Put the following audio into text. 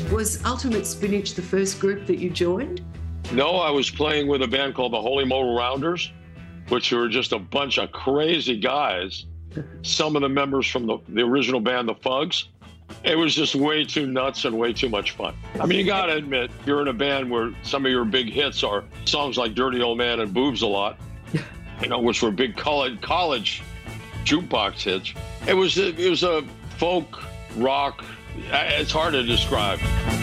Was Ultimate Spinach the first group that you joined? No, I was playing with a band called the Holy Modal Rounders, which were just a bunch of crazy guys. Some of the members from the original band, the Fugs. It was just way too nuts and way too much fun. I mean, you got to admit, you're in a band where some of your big hits are songs like Dirty Old Man and Boobs a Lot, which were big college jukebox hits. It was a folk rock. It's hard to describe.